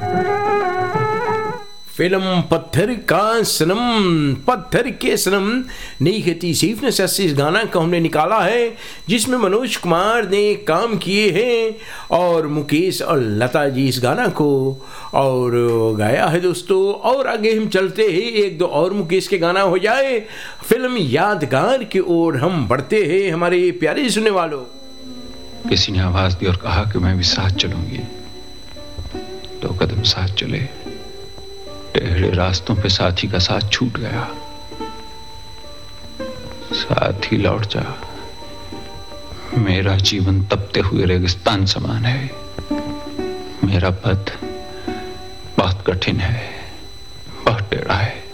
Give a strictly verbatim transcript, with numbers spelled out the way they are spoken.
Film पत्थर का सनम, पत्थर के सनम नई खेती सीफ ने से इस गाना को हमने निकाला है, जिसमें मनोज कुमार ने काम किए हैं और मुकेश और लता जी इस गाना को और गाया है दोस्तों। और आगे हम चलते हैं, एक दो और मुकेश के गाना हो जाए, फिल्म यादगार की ओर हम बढ़ते हैं हमारे प्यारे सुनने वालों। किसी ने आवाज दी और कहा कि मैं भी साथ चलूंगी। दो कदम साथ चले, टेढ़े रास्तों पे साथी का साथ छूट गया। साथ ही लौट जा, मेरा जीवन तपते हुए रेगिस्तान समान है। मेरा पथ बहुत कठिन है, बहुत टेढ़ा है।